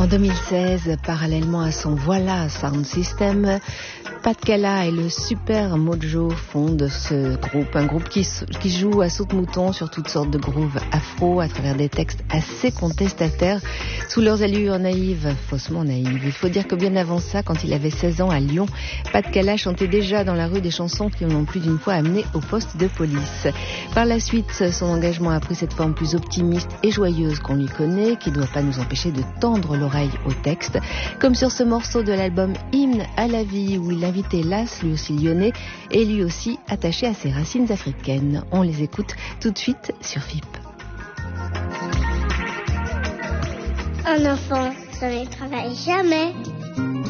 En 2016, parallèlement à son Voilà Sound System, Pat Cala et le Super Mojo fondent ce groupe, un groupe qui joue à saute-mouton sur toutes sortes de grooves afro à travers des textes assez contestataires sous leurs allures naïves, faussement naïves. Il faut dire que bien avant ça, quand il avait 16 ans à Lyon, Pat Cala chantait déjà dans la rue des chansons qui l'ont plus d'une fois amené au poste de police. Par la suite, son engagement a pris cette forme plus optimiste et joyeuse qu'on lui connaît, qui ne doit pas nous empêcher de tendre l'oreille au texte, comme sur ce morceau de l'album Hymne à la vie, où il invitait Las, lui aussi lyonnais, et lui aussi attaché à ses racines africaines. On les écoute tout de suite sur FIP. Un enfant, ça ne travaille jamais.